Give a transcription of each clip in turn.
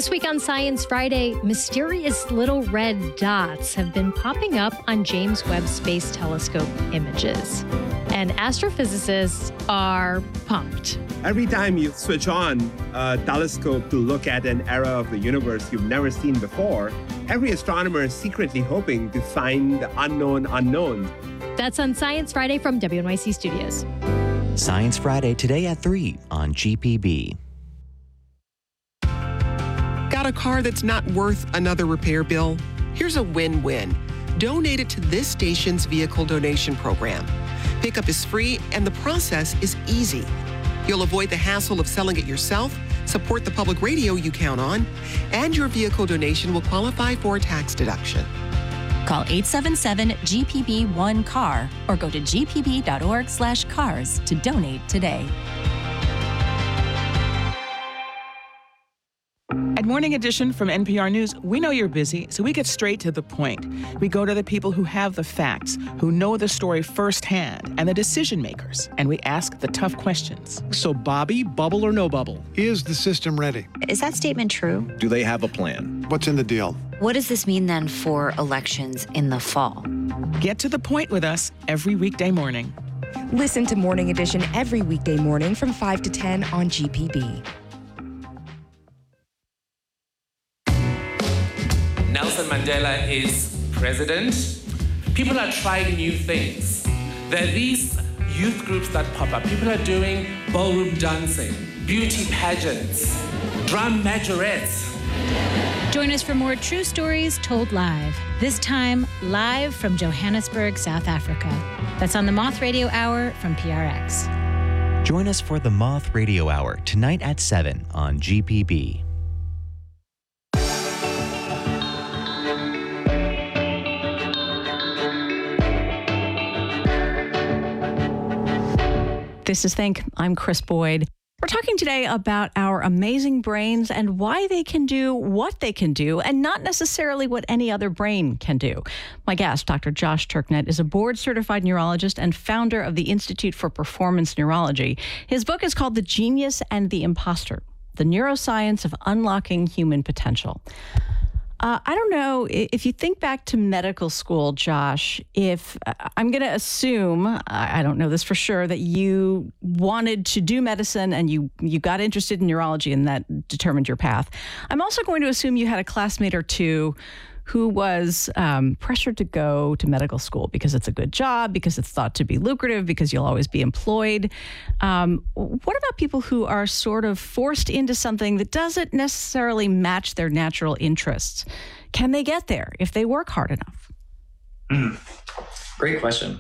This week on Science Friday, mysterious little red dots have been popping up on James Webb Space Telescope images. And astrophysicists are pumped. Every time you switch on a telescope to look at an era of the universe you've never seen before, every astronomer is secretly hoping to find the unknown unknowns. That's on Science Friday from WNYC Studios. Science Friday today at 3 on GPB. Got a car that's not worth another repair bill? Here's a win-win. Donate it to this station's vehicle donation program. Pickup is free and the process is easy. You'll avoid the hassle of selling it yourself, support the public radio you count on, and your vehicle donation will qualify for a tax deduction. Call 877-GPB-1-CAR or go to gpb.org/cars to donate today. At Morning Edition from NPR News, we know you're busy, so we get straight to the point. We go to the people who have the facts, who know the story firsthand, and the decision makers, and we ask the tough questions. So, Bobby, bubble or no bubble? Is the system ready? Is that statement true? Do they have a plan? What's in the deal? What does this mean then for elections in the fall? Get to the point with us every weekday morning. Listen to Morning Edition every weekday morning from 5 to 10 on GPB. Nelson Mandela is president. People are trying new things. There are these youth groups that pop up. People are doing ballroom dancing, beauty pageants, drum majorettes. Join us for more true stories told live. This time, live from Johannesburg, South Africa. That's on the Moth Radio Hour from PRX. Join us for the Moth Radio Hour tonight at 7 on GPB. This is Think. I'm Chris Boyd. We're talking today about our amazing brains and why they can do what they can do and not necessarily what any other brain can do. My guest, Dr. Josh Turknett, is a board-certified neurologist and founder of the Institute for Performance Neurology. His book is called The Genius and the Imposter: The Neuroscience of Unlocking Human Potential. I don't know, if you think back to medical school, Josh, if I'm going to assume, I don't know this for sure, that you wanted to do medicine and you got interested in neurology and that determined your path. I'm also going to assume you had a classmate or two who was pressured to go to medical school because it's a good job, because it's thought to be lucrative, because you'll always be employed. What about people who are sort of forced into something that doesn't necessarily match their natural interests? Can they get there if they work hard enough? Great question.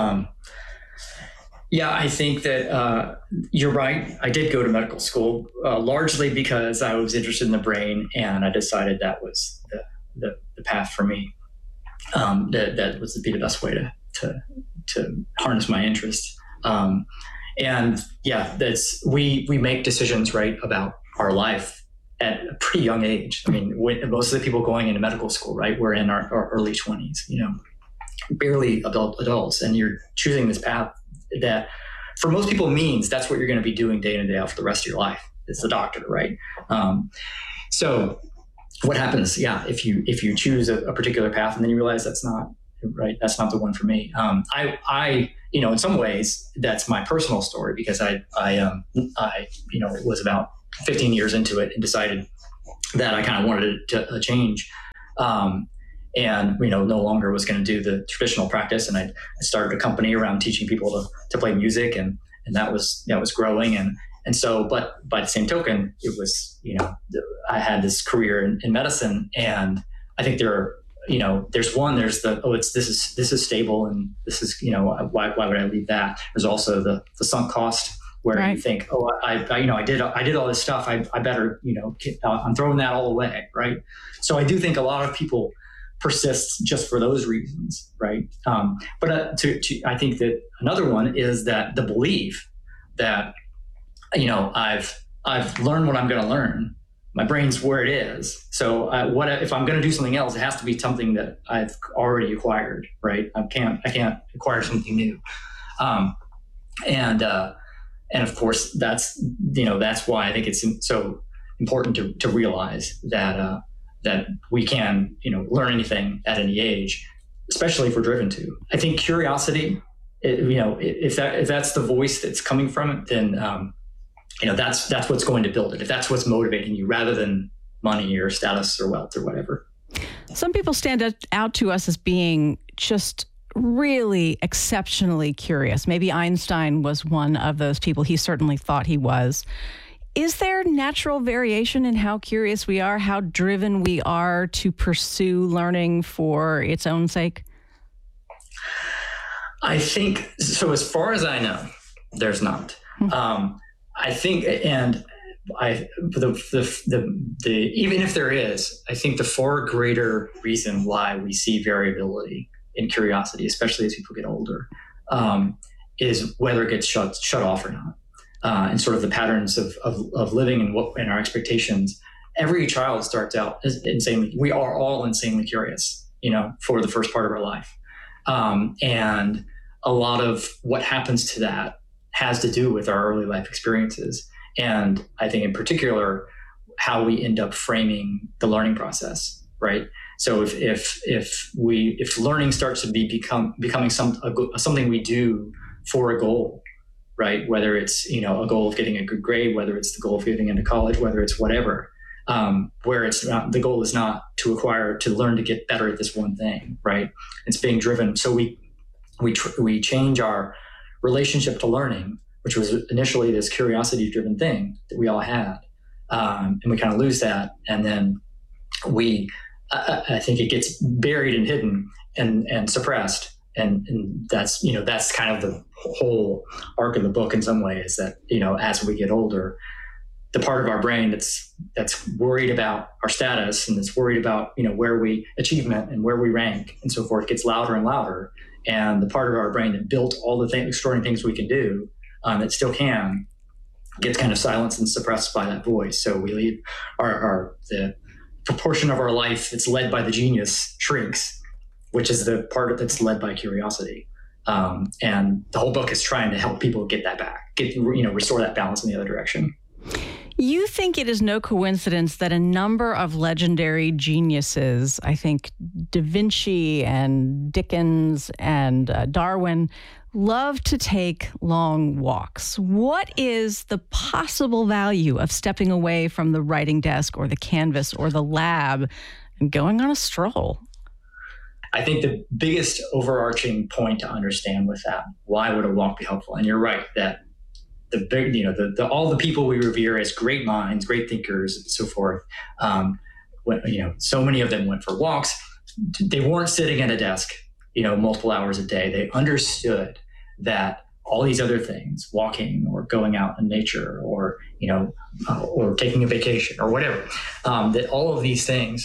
Yeah, I think that you're right. I did go to medical school largely because I was interested in the brain, and I decided that was the path for me. That was to be the best way to harness my interest. And yeah, we make decisions, right, about our life at a pretty young age. I mean, most of the people going into medical school, right, we're in our early 20s, barely adults, and you're choosing this path that for most people means that's what you're going to be doing day in and day out for the rest of your life. It's the doctor, right? So what happens, if you choose a particular path and then you realize that's not right, that's not the one for me. I in some ways that's my personal story, because I was about 15 years into it and decided that I kind of wanted to change, and no longer was going to do the traditional practice. And I started a company around teaching people to play music, and that was growing. And so, but by the same token, it was, I had this career in medicine, and I think there's this is stable, and this is, why would I leave that? There's also the sunk cost where right. You think, I did all this stuff. I better, I'm throwing that all away. Right. So I do think a lot of people persist just for those reasons. Right. But I think that another one is that the belief that, I've learned what I'm going to learn. My brain's where it is. So what if I'm going to do something else? It has to be something that I've already acquired, right? I can't acquire something new. And of course that's why I think it's so important to realize that that we can, learn anything at any age, especially if we're driven to. I think curiosity, if that's the voice that's coming from it, then that's what's going to build it. If that's what's motivating you, rather than money or status or wealth or whatever. Some people stand out to us as being just really exceptionally curious. Maybe Einstein was one of those people. He certainly thought he was. Is there natural variation in how curious we are, how driven we are to pursue learning for its own sake? I think so. As far as I know, there's not. I think, and even if there is, I think the far greater reason why we see variability in curiosity, especially as people get older, is whether it gets shut off or not. And sort of the patterns of living and our expectations. Every child starts out insanely. We are all insanely curious, for the first part of our life. And a lot of what happens to that has to do with our early life experiences. And I think in particular, how we end up framing the learning process, right? So if learning starts to becoming something we do for a goal, right? Whether it's, a goal of getting a good grade, whether it's the goal of getting into college, whether it's whatever, where it's not, the goal is not to learn to get better at this one thing, right? It's being driven. So we change our relationship to learning, which was initially this curiosity driven thing that we all had. And we kind of lose that. And then I think it gets buried and hidden and suppressed. And that's kind of the whole arc of the book in some ways, that, as we get older, the part of our brain that's worried about our status and that's worried about, where we achievement and where we rank and so forth gets louder and louder. And the part of our brain that built all the extraordinary things we can do, that still can, gets kind of silenced and suppressed by that voice. So we leave the proportion of our life that's led by the genius shrinks, which is the part that's led by curiosity. And the whole book is trying to help people get that back, restore that balance in the other direction. You think it is no coincidence that a number of legendary geniuses, I think Da Vinci and Dickens and Darwin, love to take long walks. What is the possible value of stepping away from the writing desk or the canvas or the lab and going on a stroll? I think the biggest overarching point to understand with that, why would a walk be helpful? And you're right that the big, all the people we revere as great minds, great thinkers, and so forth, so many of them went for walks. They weren't sitting at a desk, multiple hours a day. They understood that all these other things, walking or going out in nature or, or taking a vacation or whatever, that all of these things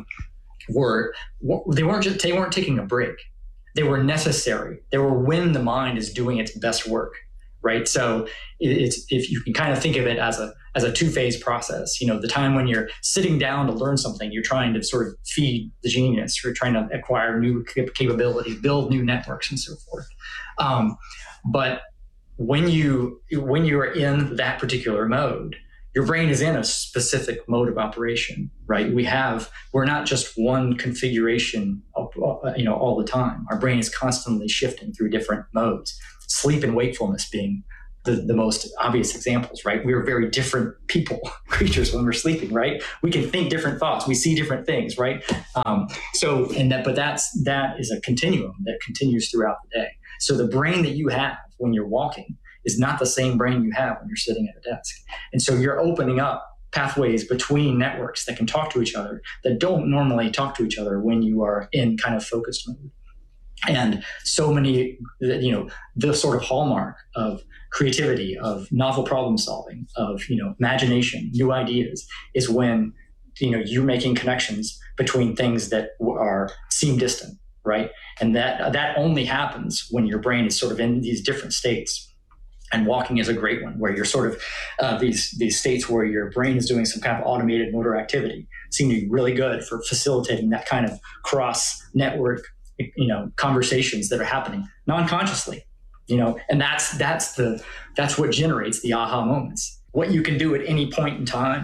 they weren't taking a break. They were necessary. They were when the mind is doing its best work, right? So if you can kind of think of it as a two-phase process, the time when you're sitting down to learn something, you're trying to sort of feed the genius, you're trying to acquire new capabilities, build new networks and so forth. But when you are in that particular mode, your brain is in a specific mode of operation, right? We're not just one configuration all the time. Our brain is constantly shifting through different modes. Sleep and wakefulness being the most obvious examples, right? We're very different creatures when we're sleeping, right? We can think different thoughts. We see different things, right? But that is a continuum that continues throughout the day. So the brain that you have when you're walking is not the same brain you have when you're sitting at a desk. And so you're opening up pathways between networks that can talk to each other that don't normally talk to each other when you are in kind of focused mode. And so many, the sort of hallmark of creativity, of novel problem solving, of, imagination, new ideas is when, you're making connections between things that seem distant, right? And that only happens when your brain is sort of in these different states. And walking is a great one, where you're sort of these states where your brain is doing some kind of automated motor activity seem to be really good for facilitating that kind of cross network, conversations that are happening non-consciously, and that's what generates the aha moments. What you can do at any point in time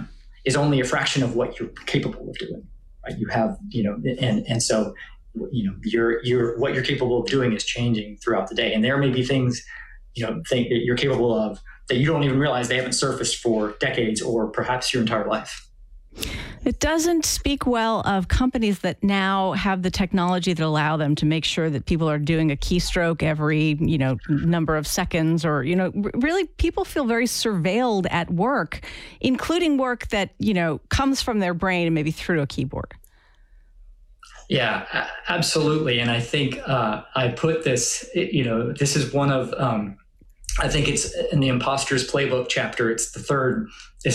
is only a fraction of what you're capable of doing, right? You have, and so, your what you're capable of doing is changing throughout the day. And there may be things, think that you're capable of that you don't even realize they haven't surfaced for decades or perhaps your entire life. It doesn't speak well of companies that now have the technology that allow them to make sure that people are doing a keystroke every, number of seconds, or, really people feel very surveilled at work, including work that, comes from their brain and maybe through a keyboard. Yeah, absolutely. And I think I put this, this is one of, I think it's in the Imposter's Playbook chapter. It's the third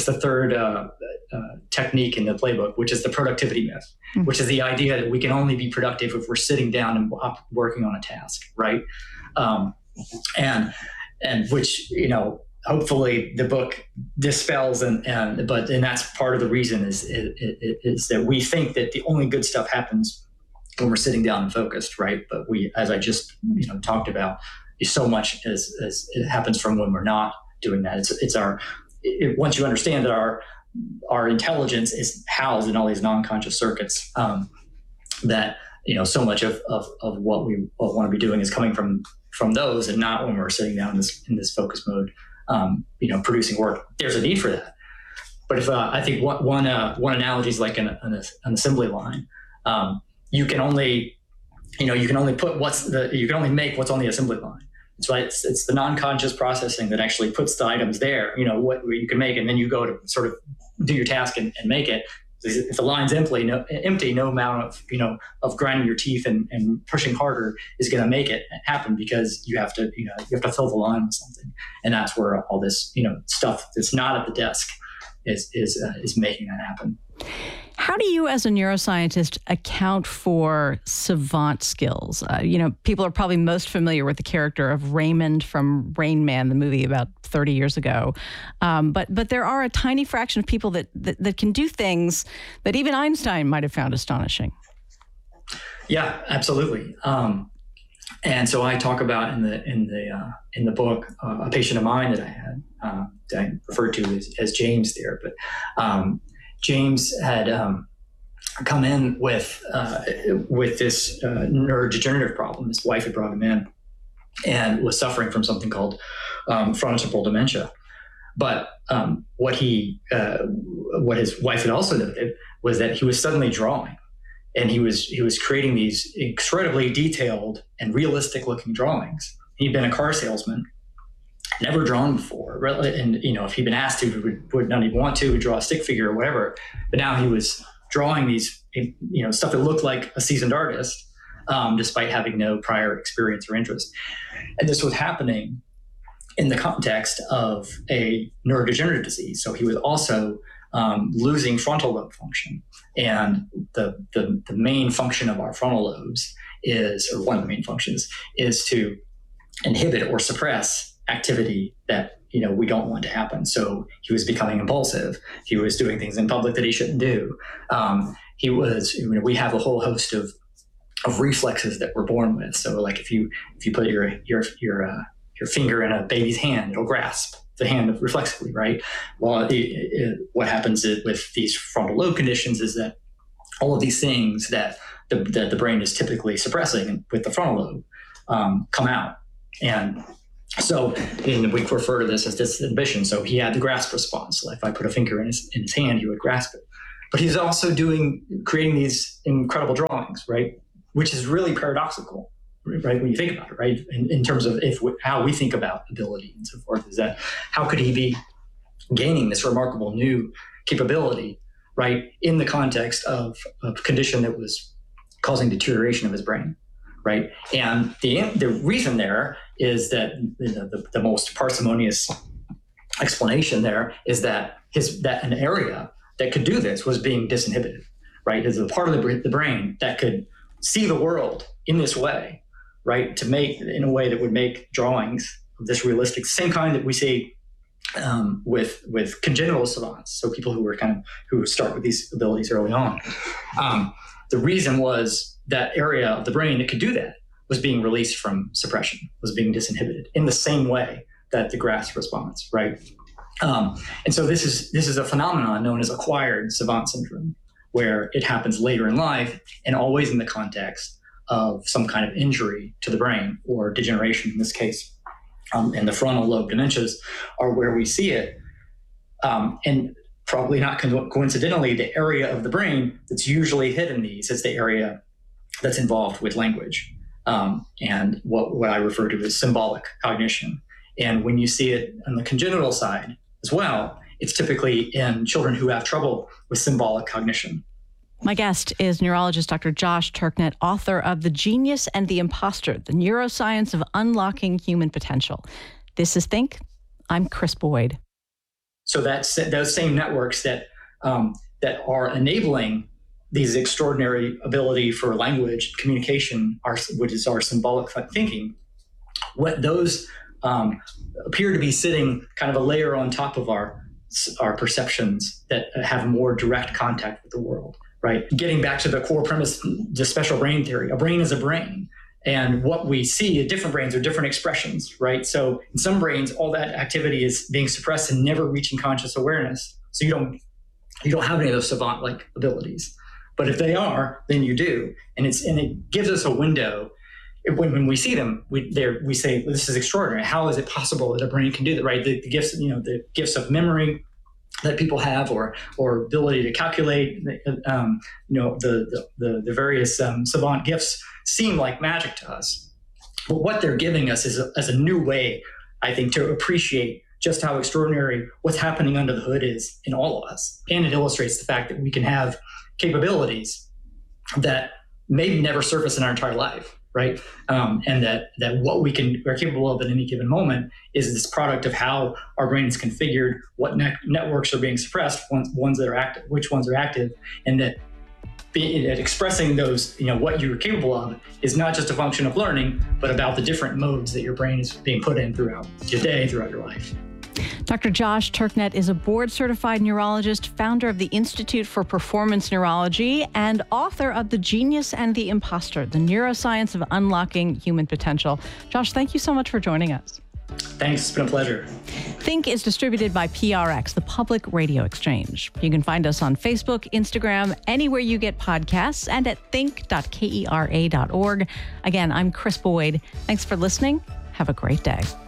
technique in the playbook, which is the productivity myth, which is the idea that we can only be productive if we're sitting down and working on a task, right? And which, hopefully the book dispels, and that's part of the reason is that we think that the only good stuff happens when we're sitting down and focused, right? But we, as I just talked about, is so much as it happens from when we're not doing that. Once you understand that our intelligence is housed in all these non-conscious circuits, that so much of what we want to be doing is coming from those, and not when we're sitting down in this focus mode, producing work. There's a need for that. But if I think one analogy is like an assembly line. You can only put you can only make what's on the assembly line. It's right. It's the non-conscious processing that actually puts the items there, what you can make, and then you go to sort of do your task and make it. If the line's empty, no amount of grinding your teeth and pushing harder is going to make it happen, because you have to fill the line with something. And that's where all this, stuff that's not at the desk is making that happen. How do you, as a neuroscientist, account for savant skills? People are probably most familiar with the character of Raymond from Rain Man, the movie about 30 years ago. But there are a tiny fraction of people that can do things that even Einstein might have found astonishing. Yeah, absolutely. And so I talk about in the book a patient of mine that I had, that I referred to as James there, but. James had come in with this neurodegenerative problem. His wife had brought him in and was suffering from something called frontotemporal dementia. But what his wife had also noted was that he was suddenly drawing, and he was creating these incredibly detailed and realistic looking drawings. He'd been a car salesman, never drawn before, and if he'd been asked to, would not even want to draw a stick figure or whatever. But now he was drawing these, stuff that looked like a seasoned artist, despite having no prior experience or interest. And this was happening in the context of a neurodegenerative disease. So he was also losing frontal lobe function, and the main function of our frontal lobes or one of the main functions, is to inhibit or suppress activity that we don't want to happen. So he was becoming impulsive. He was doing things in public that he shouldn't do. We have a whole host of reflexes that we're born with. So like if you put your finger in a baby's hand, it'll grasp the hand reflexively, right? Well, what happens with these frontal lobe conditions is that all of these things that the brain is typically suppressing with the frontal lobe come out. And so we refer to this as disinhibition. So he had the grasp response. Like if I put a finger in his hand, he would grasp it. But he's also creating these incredible drawings, right? Which is really paradoxical, right? When you think about it, right? In terms of how we think about ability and so forth, is that how could he be gaining this remarkable new capability, right? In the context of a condition that was causing deterioration of his brain. Right, and the reason there is that the most parsimonious explanation there is that an area that could do this was being disinhibited. Right, there's a part of the brain that could see the world in this way, right, to make in a way that would make drawings of this realistic, same kind that we see with congenital savants. So people who start with these abilities early on. The reason was that area of the brain that could do that was being released from suppression, was being disinhibited in the same way that the grasp response, right? And so this is a phenomenon known as acquired savant syndrome, where it happens later in life and always in the context of some kind of injury to the brain or degeneration in this case. And the frontal lobe dementias are where we see it. And probably not coincidentally, the area of the brain that's usually hit in these is the area that's involved with language and what I refer to as symbolic cognition. And when you see it on the congenital side as well, it's typically in children who have trouble with symbolic cognition. My guest is neurologist Dr. Josh Turknett, author of The Genius and the Imposter, The Neuroscience of Unlocking Human Potential. This is Think. I'm Chris Boyd. So that's those same networks that are enabling these extraordinary ability for language communication, which is our symbolic thinking. What those appear to be sitting kind of a layer on top of our perceptions that have more direct contact with the world, right? Getting back to the core premise, the special brain theory, a brain is a brain. And what we see in different brains are different expressions, right? So in some brains, all that activity is being suppressed and never reaching conscious awareness. So you don't have any of those savant-like abilities. But if they are, then you do. And it gives us a window. When we see them, we say, this is extraordinary. How is it possible that a brain can do that, right? The gifts of memory that people have, or ability to calculate, the various savant gifts seem like magic to us. But what they're giving us is a new way, I think, to appreciate just how extraordinary what's happening under the hood is in all of us. And it illustrates the fact that we can have capabilities that maybe never surface in our entire life, right? And that what we're capable of at any given moment is this product of how our brain is configured, what networks are being suppressed, ones that are active, which ones are active, and that expressing those, what you're capable of is not just a function of learning, but about the different modes that your brain is being put in throughout your day, throughout your life. Dr. Josh Turknett is a board-certified neurologist, founder of the Institute for Performance Neurology, and author of The Genius and the Imposter, The Neuroscience of Unlocking Human Potential. Josh, thank you so much for joining us. Thanks. It's been a pleasure. Think is distributed by PRX, the Public Radio Exchange. You can find us on Facebook, Instagram, anywhere you get podcasts, and at think.kera.org. Again, I'm Chris Boyd. Thanks for listening. Have a great day.